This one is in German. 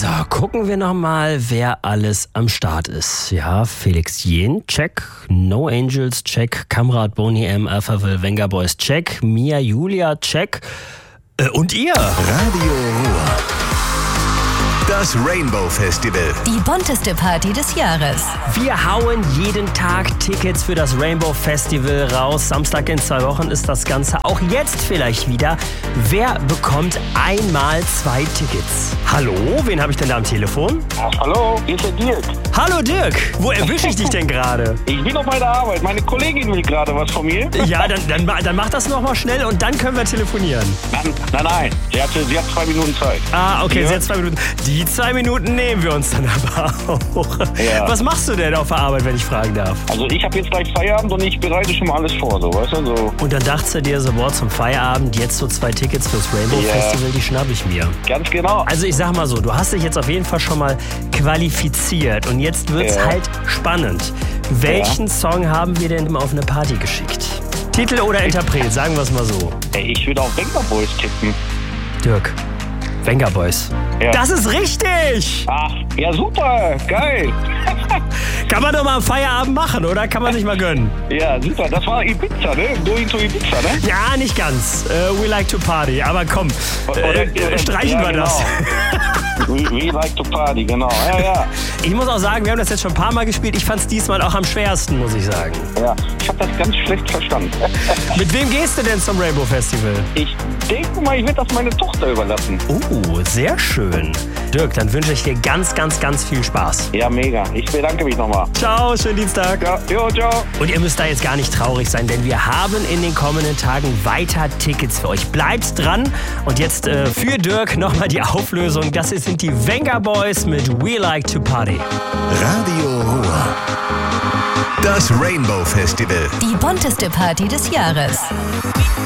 So, gucken wir nochmal, wer alles am Start ist. Ja, Felix Jähn, check. No Angels, check. Kamrat Boney M, Alphaville, Vengaboys, check. Mia Julia, check. Und ihr? Radio Ruhr. Das Rainbow Festival. Die bunteste Party des Jahres. Wir hauen jeden Tag Tickets für das Rainbow Festival raus. Samstag in 2 Wochen ist das Ganze. Auch jetzt vielleicht wieder. Wer bekommt einmal 2 Tickets? Hallo, wen habe ich denn da am Telefon? Hallo, hier ist der Dirk. Hallo Dirk, wo erwische ich dich denn gerade? Ich bin auf meiner Arbeit. Meine Kollegin will gerade was von mir. Ja, dann mach das nochmal schnell und dann können wir telefonieren. Nein. Sie hat 2 Minuten Zeit. Ah, okay, Ja. sie hat 2 Minuten. Die 2 Minuten nehmen wir uns dann aber auch. Ja. Was machst du denn auf der Arbeit, wenn ich fragen darf? Also ich habe jetzt gleich Feierabend und ich bereite schon mal alles vor, so, weißt du, so. Und dann dachtest du dir so, boah, zum Feierabend jetzt so 2 Tickets fürs Rainbow Ja. Festival, die schnapp ich mir. Ganz genau. Also ich sag mal so, du hast dich jetzt auf jeden Fall schon mal qualifiziert und jetzt wird's Ja. halt spannend. Welchen Song haben wir denn auf eine Party geschickt? Titel oder Interpret, sagen wir es mal so. Ey, ich würde auf Vengaboys tippen. Dirk, Vengaboys. Ja. Das ist richtig! Ach, ja super, geil. Kann man doch mal am Feierabend machen, oder? Kann man sich mal gönnen. Ja, super. Das war Ibiza, ne? Going to Ibiza, ne? Ja, nicht ganz. We like to party. Aber komm, streichen wir das. We like to party, genau. Ja. Ich muss auch sagen, wir haben das jetzt schon ein paar Mal gespielt. Ich fand es diesmal auch am schwersten, muss ich sagen. Ja, ich habe das ganz schlecht verstanden. Mit wem gehst du denn zum Rainbow Festival? Ich denke mal, ich werde das meine Tochter überlassen. Sehr schön. Dirk, dann wünsche ich dir ganz, ganz, ganz viel Spaß. Ja, mega. Ich bedanke mich nochmal. Ciao, schönen Dienstag. Ja, ciao. Und ihr müsst da jetzt gar nicht traurig sein, denn wir haben in den kommenden Tagen weiter Tickets für euch. Bleibt dran. Und jetzt für Dirk nochmal die Auflösung. Das sind die Vengaboys mit We Like to Party. Radio Ruhr. Das Rainbow Festival. Die bunteste Party des Jahres.